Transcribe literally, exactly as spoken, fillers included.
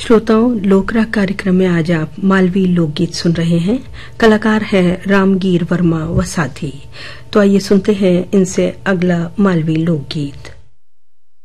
श्रोताओं, लोकराग कार्यक्रम में आज आप मालवी लोकगीत सुन रहे हैं। कलाकार हैं रामगीर वर्मा व साथी। तो आइए सुनते हैं इनसे अगला मालवी लोकगीत।